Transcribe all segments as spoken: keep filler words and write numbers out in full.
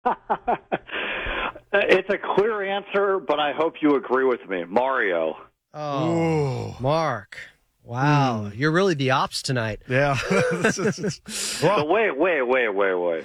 It's a clear answer, but I hope you agree with me. Mario. Oh, Ooh. Mark. Wow. Mm. You're really the ops tonight. Yeah. So wait, wait, wait, wait, wait.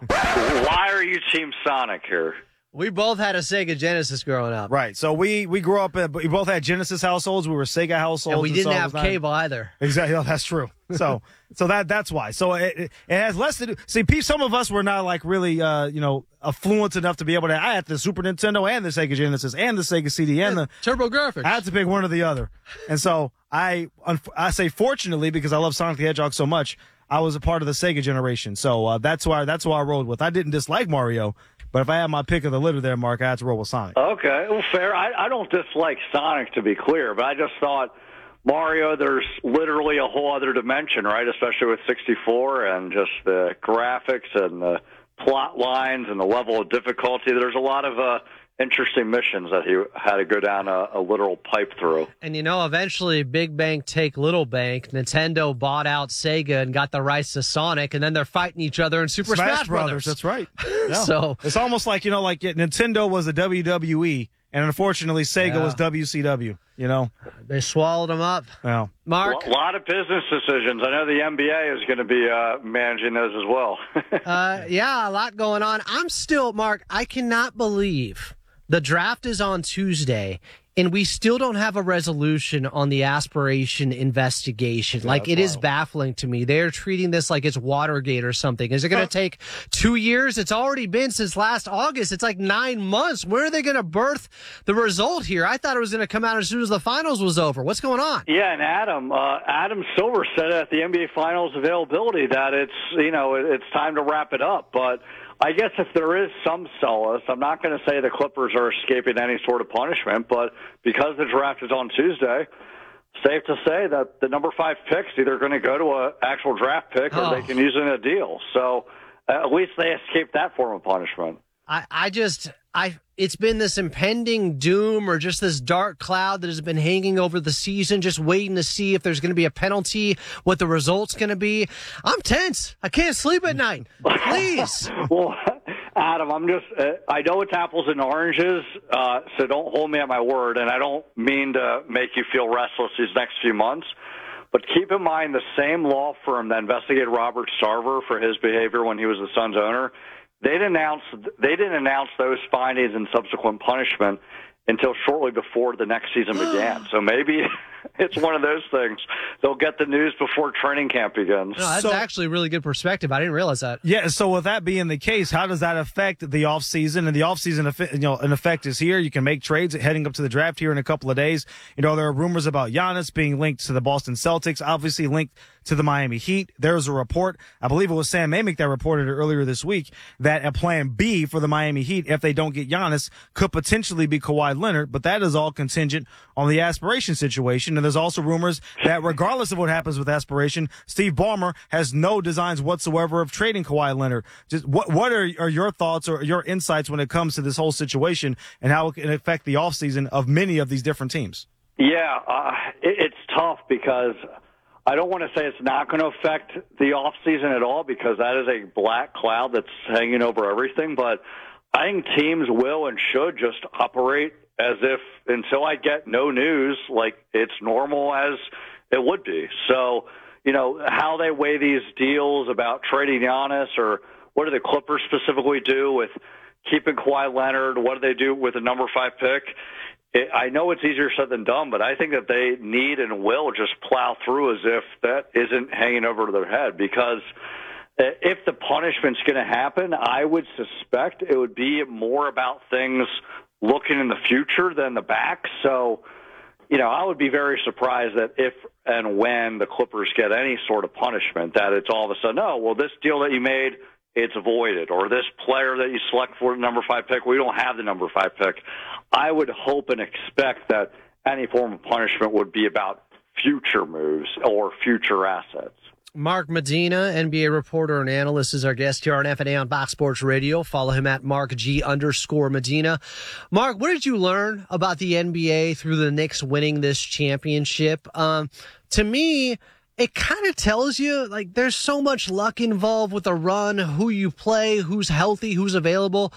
Why are you Team Sonic here? We both had a Sega Genesis growing up. Right. So we, we grew up, in, we both had Genesis households. We were Sega households. And we didn't and so have not, cable either. Exactly. Oh, that's true. So so that that's why. So it, it has less to do. See, some of us were not like really, uh, you know, affluent enough to be able to. I had the Super Nintendo and the Sega Genesis and the Sega C D and the Turbo Graphics. I had to pick one or the other. And so I, I say fortunately, because I love Sonic the Hedgehog so much, I was a part of the Sega generation. So uh, that's why that's why I rolled with. I didn't dislike Mario. But if I had my pick of the litter there, Mark, I had to roll with Sonic. Okay, well, fair. I, I don't dislike Sonic, to be clear, but I just thought Mario, there's literally a whole other dimension, right, especially with sixty-four and just the graphics and the plot lines and the level of difficulty. There's a lot of uh, interesting missions that he had to go down a, a literal pipe through. And, you know, eventually Big Bank take Little Bank. Nintendo bought out Sega and got the rights to Sonic, and then they're fighting each other in Super Smash, Smash Brothers. Brothers. That's right. Yeah. So it's almost like, you know, like Nintendo was the W W E, and unfortunately Sega yeah. was W C W, you know. They swallowed them up. Yeah. Mark? A lot of business decisions. I know the N B A is going to be uh, managing those as well. uh, yeah, a lot going on. I'm still, Mark, I cannot believe the draft is on Tuesday, and we still don't have a resolution on the aspiration investigation. Yeah, like, it wild. is baffling to me. They're treating this like it's Watergate or something. Is it going to take two years? It's already been since last August. It's like nine months. Where are they going to birth the result here? I thought it was going to come out as soon as the finals was over. What's going on? Yeah, and Adam, uh, Adam Silver said at the N B A Finals availability that it's, you know, it, it's time to wrap it up. But I guess if there is some solace, I'm not going to say the Clippers are escaping any sort of punishment, but because the draft is on Tuesday, safe to say that the number five pick's either going to go to an actual draft pick or oh. they can use it in a deal. So uh, at least they escaped that form of punishment. I, I just, I, it's been this impending doom or just this dark cloud that has been hanging over the season, just waiting to see if there's going to be a penalty, what the result's going to be. I'm tense. I can't sleep at night. Please. Well, Adam, I'm just, uh, I know it's apples and oranges, uh, so don't hold me at my word, and I don't mean to make you feel restless these next few months. But keep in mind the same law firm that investigated Robert Sarver for his behavior when he was the Suns owner, They didn't announce they didn't announce those findings and subsequent punishment until shortly before the next season began. So maybe it's one of those things. They'll get the news before training camp begins. No, that's So- actually a really good perspective. I didn't realize that. Yeah, so with that being the case, how does that affect the offseason? And the offseason, effe- you know, an effect is here. You can make trades heading up to the draft here in a couple of days. You know, there are rumors about Giannis being linked to the Boston Celtics, obviously linked to the Miami Heat. There's a report, I believe it was Sam Amick that reported it earlier this week, that a plan B for the Miami Heat, if they don't get Giannis, could potentially be Kawhi Leonard, but that is all contingent on the aspiration situation. And there's also rumors that regardless of what happens with aspiration, Steve Ballmer has no designs whatsoever of trading Kawhi Leonard. Just what what are, are your thoughts or your insights when it comes to this whole situation and how it can affect the offseason of many of these different teams? Yeah, uh, it, it's tough because I don't want to say it's not going to affect the offseason at all because that is a black cloud that's hanging over everything. But I think teams will and should just operate as if until I get no news, like it's normal as it would be. So, you know, how they weigh these deals about trading Giannis or what do the Clippers specifically do with keeping Kawhi Leonard? What do they do with the number five pick? It, I know it's easier said than done, but I think that they need and will just plow through as if that isn't hanging over their head because if the punishment's going to happen, I would suspect it would be more about things looking in the future than the back. So, you know, I would be very surprised that if and when the Clippers get any sort of punishment, that it's all of a sudden, oh, well, this deal that you made, it's voided, or this player that you select for the number five pick, we don't have the number five pick. I would hope and expect that any form of punishment would be about future moves or future assets. Mark Medina, N B A reporter and analyst, is our guest here on F and A on Fox Sports Radio. Follow him at Mark G underscore Medina. Mark, what did you learn about the N B A through the Knicks winning this championship? Um, to me, it kind of tells you, like, there's so much luck involved with a run, who you play, who's healthy, who's available.